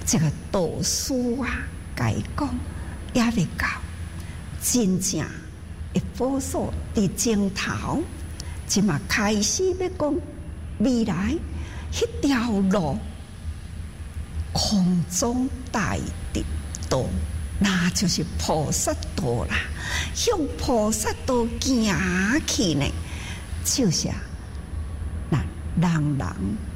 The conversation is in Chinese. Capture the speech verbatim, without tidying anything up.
这个导师啊，该讲也未到，真正一佛所伫前头，即嘛开始要讲未来迄条路，空中大直道，那就是菩萨道啦。向菩萨道行去呢，就是啊，那人人